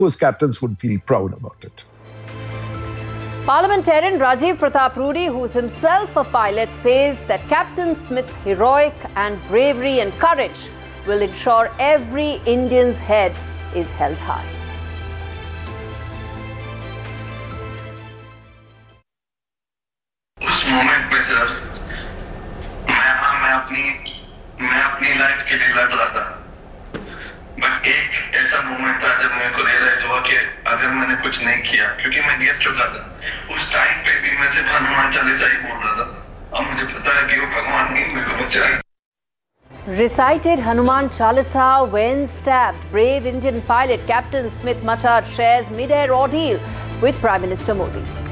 Those captains would feel proud about it. Parliamentarian Rajiv Pratap Rudy, who is himself a pilot, says that Captain Smith's heroic and bravery and courage will ensure every Indian's head is held high. उस moment में sir मैं अपनी life के लिए लड़ रहा था, but एक ऐसा मोमेंट था जब मेरे को रियलाइज हुआ कि अगर मैंने कुछ नहीं किया, क्योंकि मैं गिर चुका था उस टाइम पे भी, मैं सिर्फ हनुमान चालीसा ही बोल रहा था। अब मुझे पता है कि वो भगवान नहीं मेरे को बचाए। Recited Hanuman Chalisa when stabbed. Brave Indian pilot Captain Smith Machar shares mid-air ordeal with Prime Minister Modi.